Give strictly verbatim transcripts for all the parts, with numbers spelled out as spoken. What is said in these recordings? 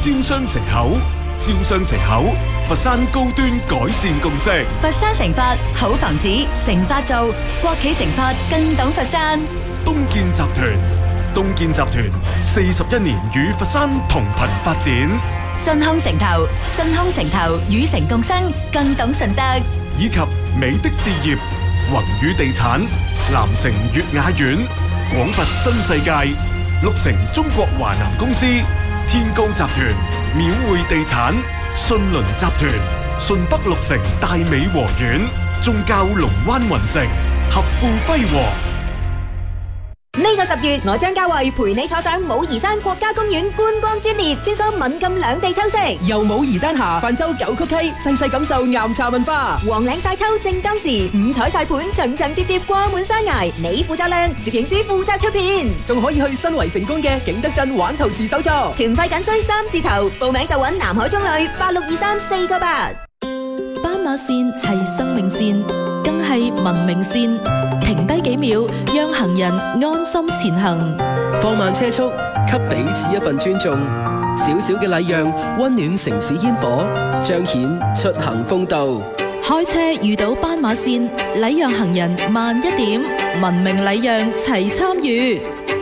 招商城口，招商城口，佛山高端改善共識。 佛山城發好房子，城發造，國企城發更懂佛山。 東建集團，東建集團四十一年與佛山同頻發展。 順康城投，順康城投與城共生，更懂順德。 以及美的置業、宏宇地產、南城悅雅苑、廣佛新世界、綠城中國華南公司、天高集團、廟匯地產、信倫集團、順北綠城大美和苑、宗教龍灣雲城、合富輝煌。 呢個十月，我張家慧陪你坐上武夷山國家公園觀光專列，穿梭閩贛兩地秋色， 由武夷丹霞泛舟九曲溪，細細感受岩茶文化。 黃嶺晒秋正當時，五彩晒盤層層疊疊掛滿山崖，你負責亮，攝影師負責出片， 仲可以去新圍成功嘅景德鎮玩陶瓷手作。 團費僅需三字頭，報名就揾南海中旅八六二三四個八。 斑馬線係生命線，更係文明線。停低幾秒，讓行人安心前行。 放慢車速，給彼此一份尊重。小小嘅禮讓，溫暖城市煙火，彰顯出行風度。 開車遇到斑馬線，禮讓行人慢一點，文明禮讓齊參與。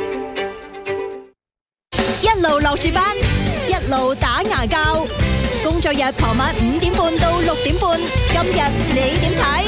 一路落住班，一路打牙膠。工作日傍晚五點半到六點半，今日你點睇？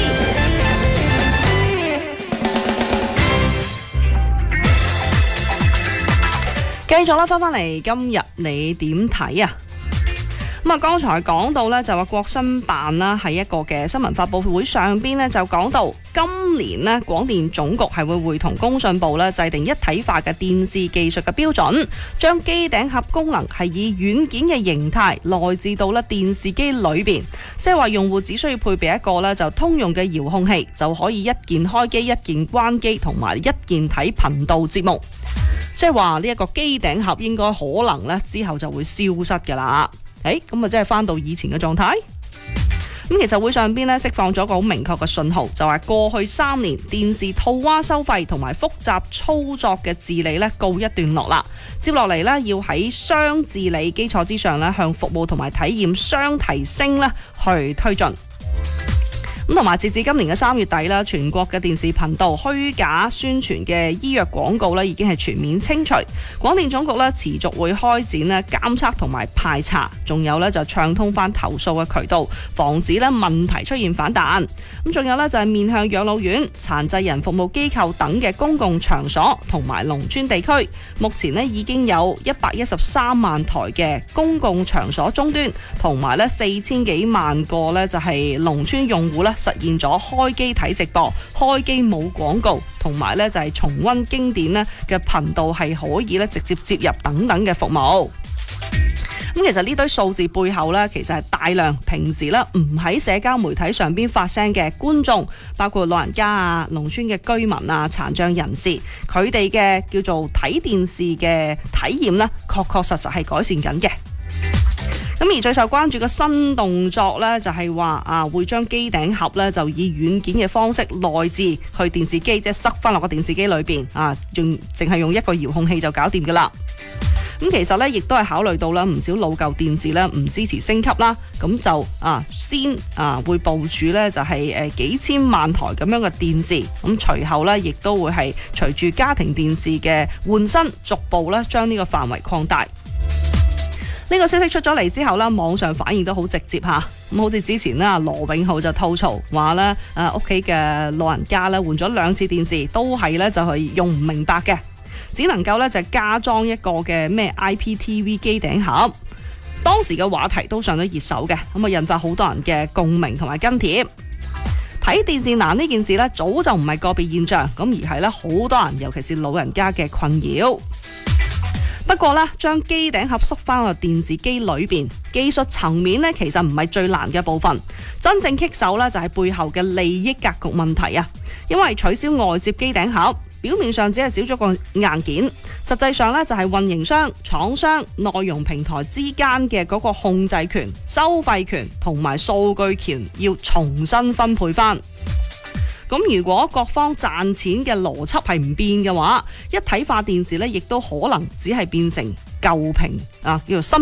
繼續啦，翻返嚟，今日你點睇啊？咁啊，剛才講到呢，就話國新辦啦，喺一個嘅新聞發佈會上邊呢，就講到今年呢，廣電總局係會會同工信部呢制定一體化嘅電視技術嘅標準，將機頂盒功能係以軟件嘅形態內置到咧電視機裏邊，即係話用戶只需要配備一個呢就通用嘅遙控器，就可以一鍵開機、一鍵關機同埋一鍵睇頻道節目。即係話呢一個機頂盒應該可能呢之後就會消失㗎啦。誒，咁啊，即係翻到以前嘅狀態。咁其實會上邊呢釋放咗個好明確嘅信號，就係過去三年電視套娃收費同埋複雜操作嘅治理呢告一段落啦。接落嚟呢，要喺雙治理基礎之上呢，向服務同埋體驗雙提升呢去推進。咁同埋，截至今年嘅三月底啦，全國嘅電視頻道虛假宣傳嘅醫藥廣告咧，已經係全面清除。廣電總局咧持續會開展咧監測同埋排查，仲有咧就暢通翻投訴嘅渠道，防止咧問題出現反彈。咁仲有咧就係面向養老院、殘疾人服務機構等嘅公共場所同埋農村地區，目前咧已經有一百一十三萬台嘅公共場所終端，同埋咧四千幾萬個咧就係農村用戶咧。實現咗開機睇直播、開機冇廣告，同埋咧就係重溫經典咧嘅頻道係可以咧直接接入等等嘅服務。咁其實呢堆數字背後咧，其實係大量平時咧唔喺社交媒體上邊發聲嘅觀眾，包括老人家啊、農村嘅居民啊、殘障人士，佢哋嘅叫做睇電視嘅體驗咧，確確實實係改善緊嘅。咁而最受關注嘅新動作呢，就係話啊，會將機頂盒呢就以軟件嘅方式內置去電視機，即係塞翻落個電視機裏邊啊，用淨係用一個遙控器就搞掂噶啦。咁其實呢，亦都係考慮到啦，唔少老舊電視呢唔支持升級啦，咁就啊先啊會部署呢就係誒幾千萬台咁樣嘅電視，咁隨後呢，亦都會係隨住家庭電視嘅換新，逐步呢將呢個範圍擴大。呢個消息出咗嚟之後呢，網上反應都好直接吓，咁好似之前呢，羅永浩就吐槽話呢，誒屋企嘅老人家呢換咗兩次電視，都係呢就係用唔明白嘅，只能夠呢就加裝一個嘅咩 I P T V 機頂盒。當時嘅話題都上咗熱搜嘅，咁啊引發好多人嘅共鳴同埋跟帖。睇電視難呢件事呢，早就唔係個別現象，咁而係呢好多人，尤其是老人家嘅困擾。不過呢，將機頂盒縮翻去電視機裏邊，技術層面呢其實唔係最難嘅部分，真正棘手呢就係背後嘅利益格局問題啊！因為取消外接機頂盒，表面上只係少咗個硬件，實際上呢就係運營商、廠商、內容平台之間嘅嗰個控制權、收費權同埋數據權要重新分配翻。咁如果各方賺錢嘅邏輯係唔變嘅話，一體化電視呢亦都可能只係變成舊瓶啊，叫做新